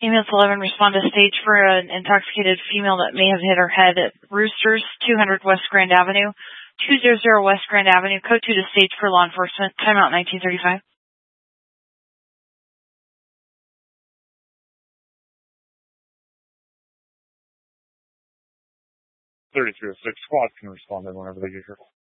Ambulance 11, respond to stage for an intoxicated female that may have hit her head at Roosters, 200 West Grand Avenue, 200 West Grand Avenue, code 2 to stage for law enforcement, timeout 1935. 3306, squad can respond in whenever they get here.